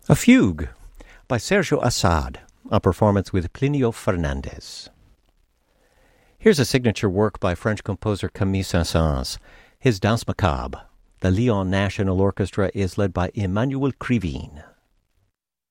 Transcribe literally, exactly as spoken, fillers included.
A Fugue by Sergio Assad, a performance with Plinio Fernandez. Here's a signature work by French composer Camille Saint-Saëns, his Danse Macabre. The Lyon National Orchestra is led by Emmanuel Krivine.